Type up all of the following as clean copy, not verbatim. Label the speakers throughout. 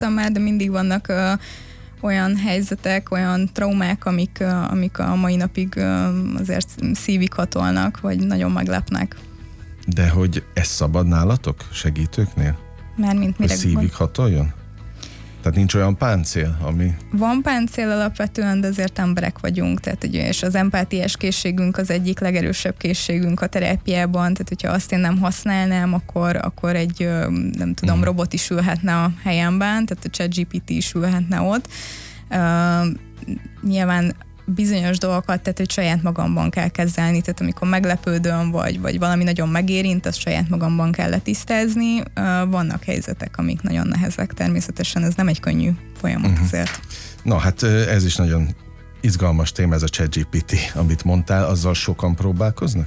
Speaker 1: már, de mindig vannak olyan helyzetek, olyan traumák, amik a mai napig azért szívig hatolnak, vagy nagyon meglepnek.
Speaker 2: De hogy ez szabad nálatok, segítőknél?
Speaker 1: Mármint mire
Speaker 2: szívig hatoljon? Tehát nincs olyan páncél, ami...
Speaker 1: Van páncél alapvetően, de azért emberek vagyunk, tehát ugye, és az empátiás készségünk az egyik legerősebb készségünk a terápiában, tehát hogyha azt én nem használnám, akkor egy, nem tudom, robot is ülhetne a helyemben, tehát a ChatGPT is ülhetne ott. Nyilván bizonyos dolgokat, tehát hogy saját magamban kell kezelni, tehát amikor meglepődöm, vagy valami nagyon megérint, azt saját magamban kell letisztázni. Vannak helyzetek, amik nagyon nehezek, természetesen ez nem egy könnyű folyamat azért.
Speaker 2: Na hát ez is nagyon izgalmas téma, ez a ChatGPT, amit mondtál, azzal sokan próbálkoznak?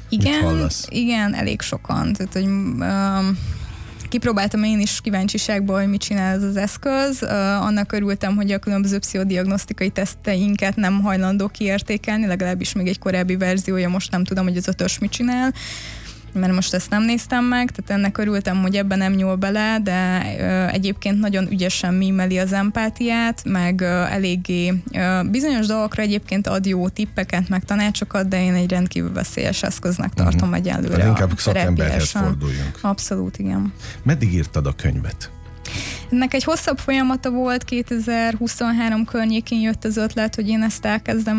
Speaker 1: Igen, elég sokan. Tehát, hogy kipróbáltam én is kíváncsiságból, hogy mit csinál ez az eszköz. Annak örültem, hogy a különböző pszichodiagnosztikai teszteinket nem hajlandó kiértékelni, legalábbis még egy korábbi verziója, most nem tudom, hogy az 5-ös mit csinál, mert most ezt nem néztem meg, tehát ennek örültem, hogy ebben nem nyúl bele, de egyébként nagyon ügyesen mímeli az empátiát, meg eléggé bizonyos dolgokra egyébként ad jó tippeket, meg tanácsokat, de én egy rendkívül veszélyes eszköznek tartom egyelőre.
Speaker 2: Inkább szakemberhez forduljunk.
Speaker 1: Abszolút, igen.
Speaker 2: Meddig írtad a könyvet?
Speaker 1: Ennek egy hosszabb folyamata volt, 2023 környékén jött az ötlet, hogy én ezt elkezdem,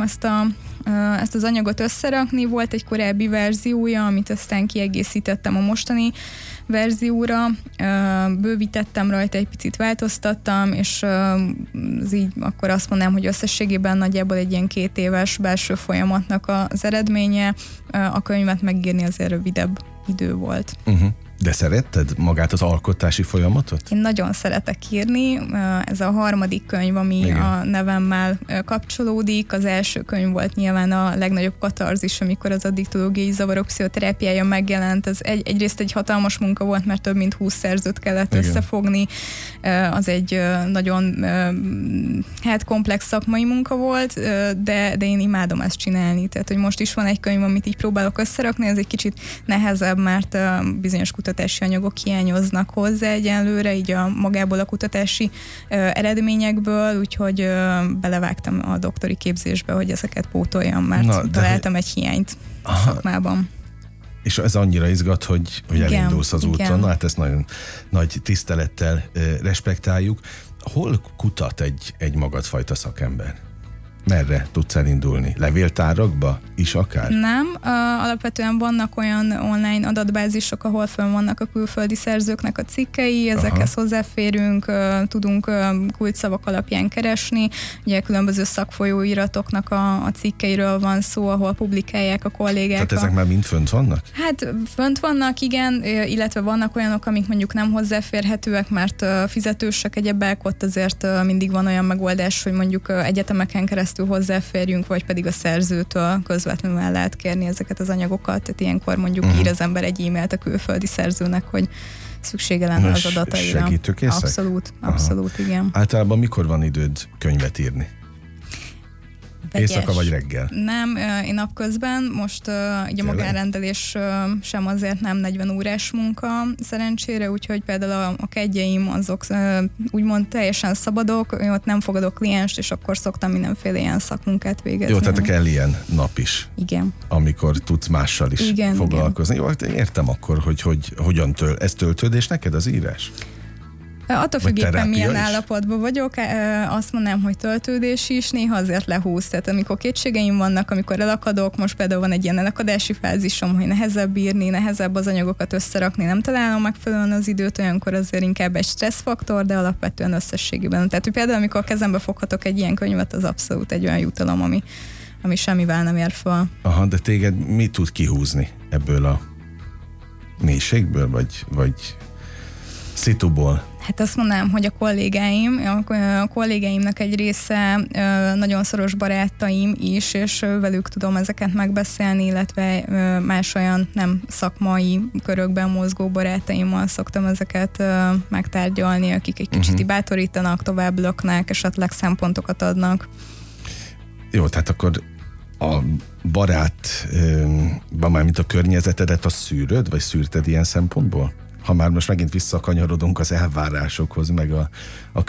Speaker 1: ezt az anyagot összerakni. Volt egy korábbi verziója, amit aztán kiegészítettem a mostani verzióra, bővítettem rajta, egy picit változtattam, és így akkor azt mondanám, hogy összességében nagyjából egy ilyen 2 éves belső folyamatnak az eredménye. A könyvet megírni azért rövidebb idő volt.
Speaker 2: De szeretted magát az alkotási folyamatot?
Speaker 1: Én nagyon szeretek írni. Ez a harmadik könyv, ami a nevemmel kapcsolódik. Az első könyv volt nyilván a legnagyobb katarzis, amikor az addiktológiai zavarok pszichoterápiája megjelent. Ez egyrészt egy hatalmas munka volt, mert több mint 20 szerzőt kellett összefogni. Az egy nagyon komplex szakmai munka volt, de én imádom ezt csinálni. Tehát, hogy most is van egy könyv, amit így próbálok összerakni, ez egy kicsit nehezebb, mert bizonyos kutatási anyagok hiányoznak hozzá egyenlőre, így magából a kutatási eredményekből, úgyhogy belevágtam a doktori képzésbe, hogy ezeket pótoljam, mert találtam egy hiányt a szakmában.
Speaker 2: És ez annyira izgat, hogy elindulsz az úton. Na, hát ezt nagyon nagy tisztelettel respektáljuk. Hol kutat egy magadfajta szakember? Merre tudsz elindulni? Levéltárakba is akár?
Speaker 1: Nem. Alapvetően vannak olyan online adatbázisok, ahol fönn vannak a külföldi szerzőknek a cikkei, ezekhez hozzáférünk, tudunk kulcsszavak alapján keresni. Ugye különböző szakfolyóiratoknak a cikkeiről van szó, ahol publikálják a kollégák.
Speaker 2: Tehát ezek már mind fönt vannak?
Speaker 1: Hát fönt vannak, igen, illetve vannak olyanok, amik mondjuk nem hozzáférhetőek, mert fizetősek egyebek, ott azért mindig van olyan megoldás, hogy mondjuk egyetemeken keresztül hozzáférjünk, vagy pedig a szerzőtől közvetlenül el lehet kérni ezeket az anyagokat. Tehát ilyenkor mondjuk ír az ember egy e-mailt a külföldi szerzőnek, hogy szüksége lenne az adataira.
Speaker 2: Segítőkészek?
Speaker 1: Abszolút, igen.
Speaker 2: Általában mikor van időd könyvet írni? Éjszaka vagy reggel?
Speaker 1: Nem, én napközben. Most ugye a magánrendelés sem azért nem 40 órás munka szerencsére, úgyhogy például a kedjeim azok úgymond teljesen szabadok, ott nem fogadok klienst, és akkor szoktam mindenféle ilyen szakmunkát végezni.
Speaker 2: Jó, tehát kell ilyen nap is.
Speaker 1: Igen.
Speaker 2: Amikor tudsz mással is foglalkozni. Igen. Jó, értem akkor, hogy hogyan ez töltődés neked az írás?
Speaker 1: Attól függ éppen milyen állapotban vagyok, azt mondanám, hogy töltődés is, néha azért lehúz. Tehát amikor kétségeim vannak, amikor elakadok, most például van egy ilyen elakadási fázisom, hogy nehezebb írni, nehezebb az anyagokat összerakni, nem találom megfelelően az időt, olyankor azért inkább egy stresszfaktor, de alapvetően összességében. Tehát hogy például amikor kezembe foghatok egy ilyen könyvet, az abszolút egy olyan jutalom, ami semmivel nem ér fel.
Speaker 2: Aha, de téged mi tud kihúzni ebből a mélységből, vagy szituból?
Speaker 1: Hát azt mondanám, hogy a kollégáimnak egy része nagyon szoros barátaim is, és velük tudom ezeket megbeszélni, illetve más olyan nem szakmai körökben mozgó barátaimmal szoktam ezeket megtárgyalni, akik egy kicsit bátorítanak, tovább löknek, esetleg szempontokat adnak.
Speaker 2: Jó, tehát akkor a már mint a környezetedet, azt szűröd, vagy szűrted ilyen szempontból? Ha már most megint visszakanyarodunk az elvárásokhoz, meg a